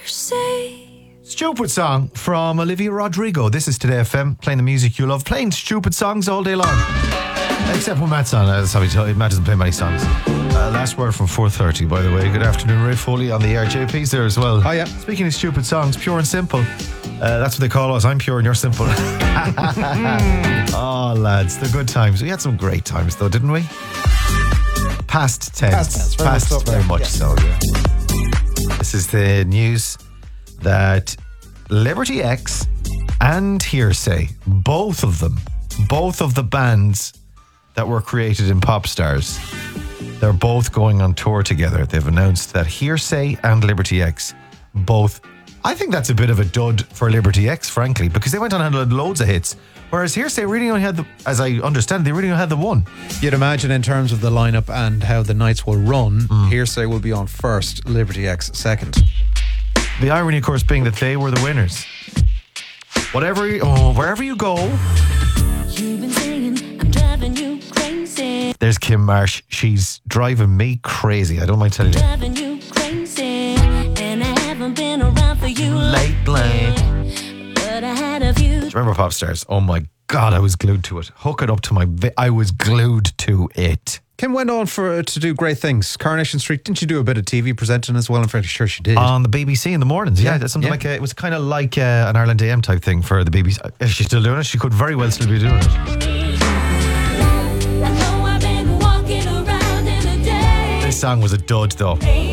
say. Stupid song from Olivia Rodrigo. This is Today FM, playing the music you love, playing stupid songs all day long. Except when Matt's on. That's how he told you. Matt doesn't play many songs. Last word from 4:30, by the way. Good afternoon, Ray Foley on the air. JP's there as well. Oh, yeah. Speaking of stupid songs, pure and simple. That's what they call us. I'm pure and you're simple. Oh, lads, the good times. We had some great times, though, didn't we? Past tense. Very much so, yeah. This is the news that Liberty X and Hearsay, both of the bands that were created in Popstars, they're both going on tour together. They've announced that Hearsay and Liberty X both. I think that's a bit of a dud for Liberty X, frankly, because they went on and had loads of hits, whereas Hearsay really only had as I understand, they really only had the one. You'd imagine in terms of the lineup and how the nights will run, Hearsay will be on first, Liberty X second. The irony, of course, being that they were the winners. Wherever you go. You've been saying I'm driving you crazy. There's Kim Marsh. She's driving me crazy. I don't mind telling you. Driving you crazy. And I haven't been around for you lately. But I had a few. Do you remember Popstars? Oh my God, I was glued to it. Hook it up to I was glued to it. Kim went on to do great things. Coronation Street, didn't you do a bit of TV presenting as well? I'm fairly sure she did. On the BBC in the mornings, yeah. That's something like it was kind of like an Ireland AM type thing for the BBC. Is she still doing it? She could very well still be doing it. I know I've been walking around in a day. This song was a dud, though.